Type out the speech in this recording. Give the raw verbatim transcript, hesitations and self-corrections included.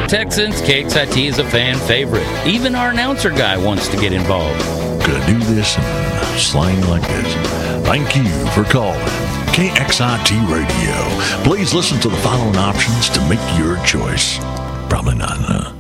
Texans, K X I T is a fan favorite. Even our announcer guy wants to get involved. Could do this in slang like this. Thank you for calling K X I T Radio. Please listen to the following options to make your choice. Probably not, huh?